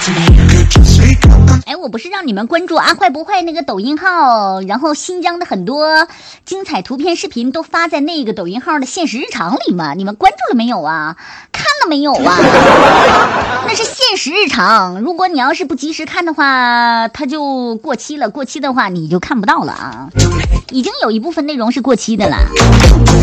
哎，我不是让你们关注阿坏不坏那个抖音号，然后新疆的很多精彩图片视频都发在那个抖音号的现实日常里吗？你们关注了没有啊？看了没有啊？那是现实日常，如果你要是不及时看的话，它就过期了，过期的话你就看不到了啊，已经有一部分内容是过期的了。